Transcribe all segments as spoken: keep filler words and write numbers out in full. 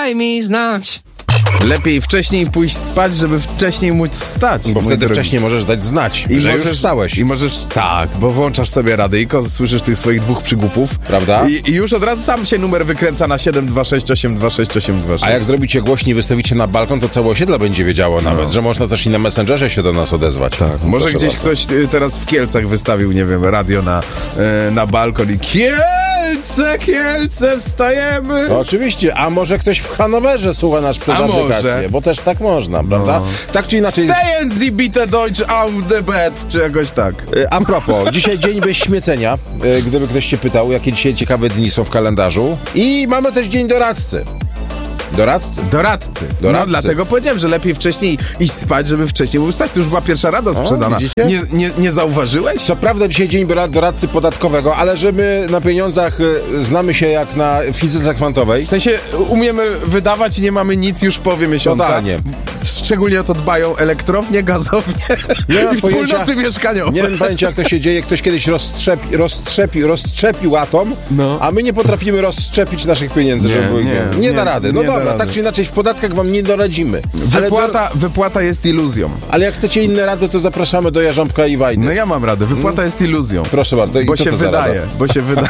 daj mi znać. Lepiej wcześniej pójść spać, żeby wcześniej móc wstać. Bo wtedy drogi. wcześniej możesz dać znać, I że możesz, już wstałeś. I możesz, tak, bo włączasz sobie radyjko, słyszysz tych swoich dwóch przygłupów. Prawda? I, I już od razu sam się numer wykręca na siedem dwa sześć osiem dwa sześć osiem dwa sześć. A jak zrobicie głośniej, wystawicie na balkon, to całe osiedle będzie wiedziało nawet, że można też i na Messengerze się do nas odezwać. Tak, może Proszę gdzieś bardzo. ktoś y, teraz w Kielcach wystawił, nie wiem, radio na, y, na balkon i Kielce, Kielce, wstajemy! No, oczywiście, a może ktoś w Hanowerze słucha nas przez A aplikację, może. bo też tak można, prawda? Tak czy inaczej. Stejen Sie bitte Deutsch auf the bed, czy jakoś tak. E, A propos, dzisiaj dzień bez śmiecenia, e, gdyby ktoś się pytał, jakie dzisiaj ciekawe dni są w kalendarzu. I mamy też dzień doradcy. Doradcy? Doradcy. No Doradcy. dlatego powiedziałem, że lepiej wcześniej iść spać, żeby wcześniej móc wstać. To już była pierwsza rada sprzedana. widzicie? Nie, nie, nie zauważyłeś? Co prawda dzisiaj dzień dora- doradcy podatkowego, ale że my na pieniądzach e, znamy się jak na fizyce kwantowej. W sensie umiemy wydawać i nie mamy nic już w połowie miesiąca. Totalnie. Szczególnie o to dbają elektrownie, gazownie Nie mam i pojęcia. wspólnoty mieszkaniowe. Nie wiem pojęcia, jak to się dzieje. Ktoś kiedyś roztrzepi, roztrzepi, roztrzepił atom, No. a my nie potrafimy rozszczepić naszych pieniędzy, Nie, żeby były nie, pieniądze. Nie, nie, da rady. No nie da dobra, rady. tak czy inaczej w podatkach wam nie doradzimy. Ale, Wypłata, wypłata jest iluzją. ale jak chcecie inne rady, to zapraszamy do Jarząbka i Wajdy. No ja mam radę. Wypłata jest iluzją. Proszę bardzo. I Bo co się to za wydaje, rada? bo się wydaje.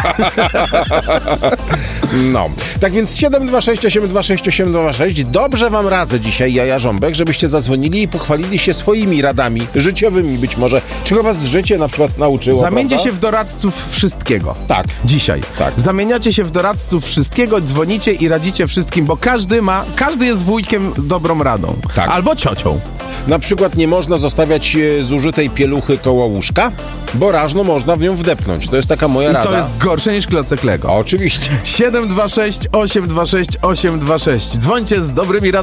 No. Tak więc siedem dwa sześć osiem dwa sześć osiem dwa sześć. Dobrze wam radzę dzisiaj, ja Jarząbek, żebyście zadzwonili i pochwalili się swoimi radami życiowymi być może. Czego was życie na przykład nauczyło, Zamieńcie prawda? się w doradców wszystkiego. Tak. Dzisiaj. Tak. Zamieniacie się w doradców wszystkiego, dzwonicie i radzicie wszystkim, bo każdy ma, każdy jest wujkiem dobrą radą. Tak. Albo ciocią. Na przykład nie można zostawiać e, zużytej pieluchy koło łóżka, bo rażno można w nią wdepnąć. To jest taka moja I rada. to jest gorsze niż klocek Lego. A oczywiście. siedem dwa sześć osiem dwa sześć osiem dwa sześć. Dzwońcie z dobrymi radami.